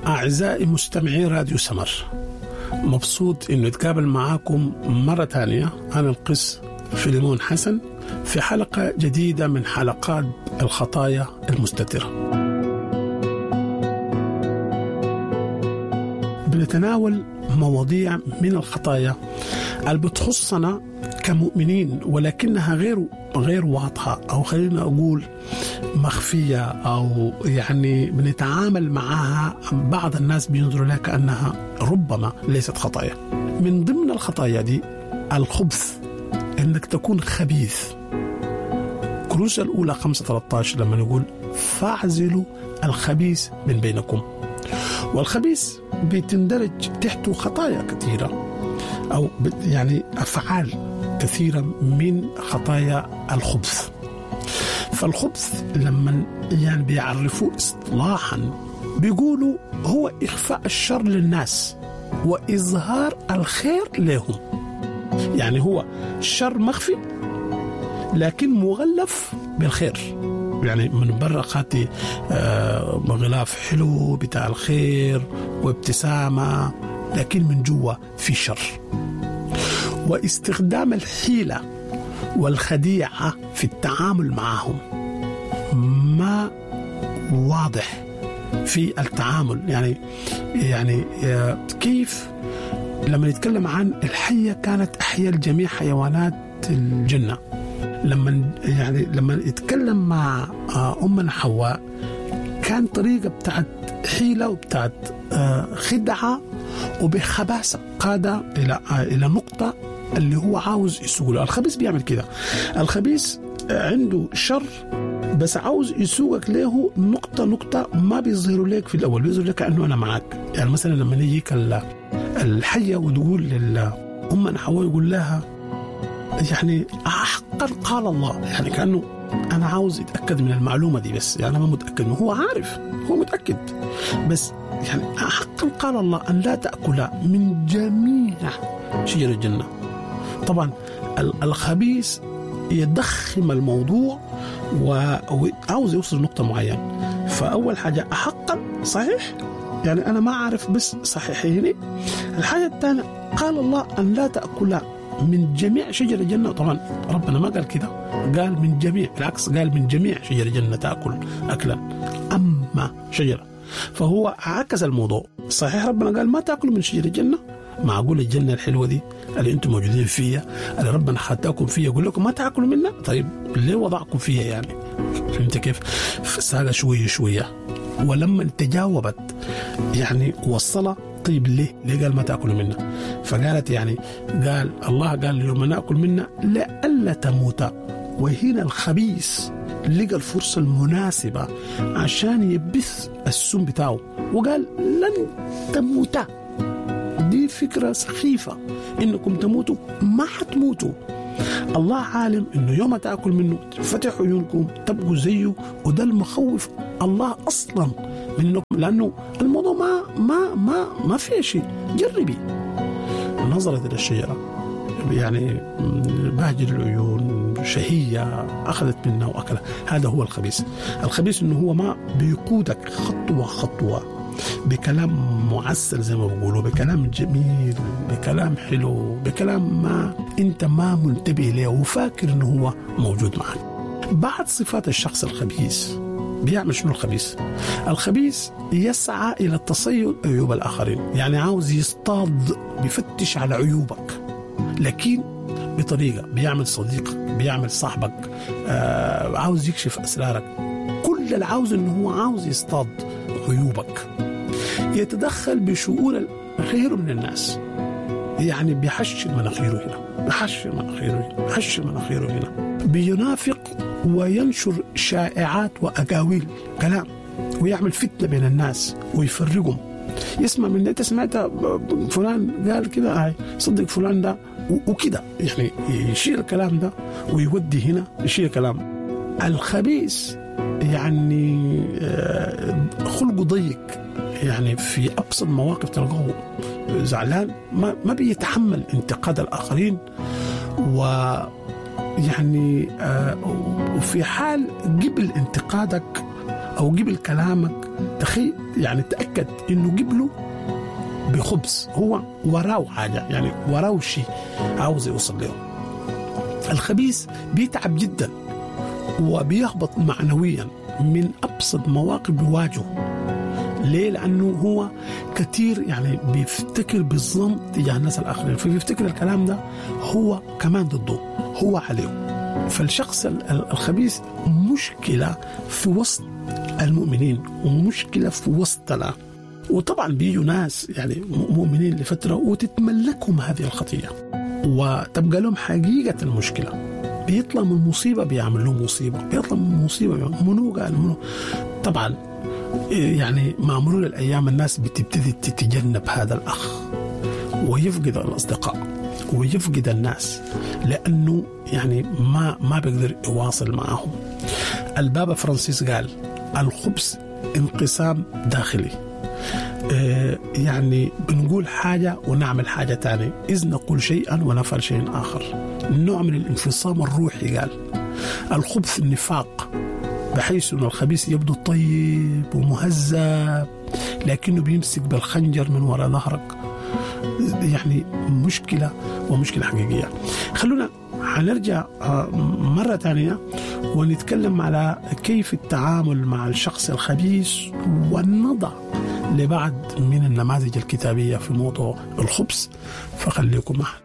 أعزائي مستمعي راديو سمر، مبسوط إنه أتقابل معاكم مرة تانية. أنا القس فيليمون حسن في حلقة جديدة من حلقات الخطايا المستترة. بنتناول مواضيع من الخطايا اللي بتخصنا كمؤمنين، ولكنها غير واضحة، أو خلينا أقول مخفية، أو يعني بنتعامل معها بعض الناس بينظروا لها كأنها ربما ليست خطايا. من ضمن الخطايا دي الخبث، إنك تكون خبيث. كروس الأولى 5:13 لما نقول فاعزلوا الخبيث من بينكم، والخبيث بتندرج تحته خطايا كثيرة، أو يعني أفعال كثيرة من خطايا الخبث. فالخبث لما يعني بيعرفوه اصطلاحا بيقولوا هو إخفاء الشر للناس وإظهار الخير لهم. يعني هو شر مخفي لكن مغلف بالخير، يعني من برا خاتي غلاف حلو بتاع الخير وابتسامة، لكن من جوا في شر. واستخدام الحيلة والخديعة في التعامل معهم ما واضح في التعامل. يعني كيف لما نتكلم عن الحية كانت أحيا الجميع حيوانات الجنة، لما يتكلم مع أمنا حواء كان طريقة بتاعت حيلة وبتاعت خدعة وبخباثة قادة إلى نقطة اللي هو عاوز يسوق. الخبيث بيعمل كده، الخبيث عنده شر بس عاوز يسوقك له نقطة ما بيظهروا لك في الأول، بيظهر لك أنه أنا معك. يعني مثلا لما يجيك الحية وتقول لأمنا حواء يقول لها يعني حقا قال الله، يعني كأنه أنا عاوز يتأكد من المعلومة دي، بس يعني أنا ما متأكد، هو عارف، هو متأكد، بس يعني حقا قال الله أن لا تأكل من جميع شجر الجنة. طبعا الخبيث يضخم الموضوع وعاوز يوصل نقطة معينة. فأول حاجة حقا صحيح، يعني أنا ما أعرف بس صحيحيني. الحاجة الثانية قال الله أن لا تأكل من جميع شجر الجنة. طبعا ربنا ما قال كده، قال من جميع، بالعكس قال من جميع شجر الجنة تأكل أكلا أما شجرة. فهو عكس الموضوع. صحيح ربنا قال ما تأكلوا من شجر الجنة، معقول الجنة الحلوة دي اللي انتم موجودين فيها اللي ربنا خاتاكم فيها يقول لكم ما تأكلوا منها؟ طيب ليه وضعكم فيها؟ يعني فهمت كيف؟ ساقة شوية. ولما تجاوبت يعني وصلها، طيب ليه قال ما تأكلوا منها؟ فقالت يعني قال الله قال يوم نأكل منها لألا تموت. وهنا الخبيث لقى الفرصة المناسبة عشان يبث السم بتاعه وقال لن تموتا. دي فكرة سخيفة، إنكم تموتوا، ما حتموتوا. الله عالم إنه يوم تأكل منه تفتح عيونكم تبقوا زيه، وده المخوف الله أصلا من إنكم، لأنه الموضوع ما فيه شيء. جربي. نظرت إلى الشجرة يعني باهجر العيون، شهية، أخذت منها وأكلها. هذا هو الخبيث. الخبيث إنه هو ما بيقودك خطوة بكلام معسل زي ما بقولوا، بكلام جميل، بكلام حلو، بكلام ما انت ما منتبه له وفاكر انه هو موجود معك. بعد صفات الشخص الخبيث بيعمل شنو الخبيث؟ الخبيث يسعى الى تصيد عيوب الاخرين، يعني عاوز يصطاد، بيفتش على عيوبك، لكن بطريقة بيعمل صديقك، بيعمل صاحبك، عاوز يكشف اسرارك. كل اللي عاوز انه هو عاوز يصطاد عيوبك. يتدخل بشؤون غيره من الناس، يعني بيحشر مناخيره هنا، بيحشر مناخيره هنا، بينافق وينشر شائعات وأقاويل كلام، ويعمل فتنة بين الناس ويفرقهم. يسمع من انت سمعت فلان قال كده، صدق فلان ده وكده، يعني يشيل الكلام ده ويودي هنا، يشيل كلام. الخبيث يعني خلقه ضيق، يعني في أبسط مواقف تلقاه زعلان، ما بيتحمل انتقاد الآخرين، ويعني وفي حال قبل انتقادك أو قبل كلامك يعني تأكد إنه قبله بخبز، هو وراه حاجة، يعني وراه شيء عاوز يوصل له. الخبيث بيتعب جدا وبيهبط معنويا من أبسط مواقف بيواجهه. ليه؟ لأنه هو كتير يعني بيفتكر بالظن تجاه الناس الآخرين، فبيفتكر الكلام ده هو كمان ضده، هو عليه. فالشخص الخبيث مشكلة في وسط المؤمنين ومشكلة في وسطنا. وطبعا بيجوا ناس يعني مؤمنين لفترة وتتملكهم هذه الخطية وتبقى لهم حقيقة المشكلة. بيطلع من مصيبة بيعمل لهم مصيبة، بيطلع من مصيبة منو. طبعا يعني مع مرور الأيام الناس بتبتدي تتجنب هذا الأخ ويفقد الأصدقاء ويفقد الناس، لأنه يعني ما بيقدر يواصل معهم. البابا فرانسيس قال الخبث انقسام داخلي، يعني بنقول حاجة ونعمل حاجة تانية، إذ نقول شيئا ونفعل شيء آخر، نوع من الانفصام الروحي. قال الخبث النفاق، بحيث أن الخبيث يبدو طيب ومهذب لكنه بيمسك بالخنجر من وراء ظهرك. يعني مشكلة ومشكلة حقيقية. خلونا هنرجع مرة تانية ونتكلم على كيف التعامل مع الشخص الخبيث، ونضع لبعض من النماذج الكتابية في موضوع الخبث، فخليكم معنا.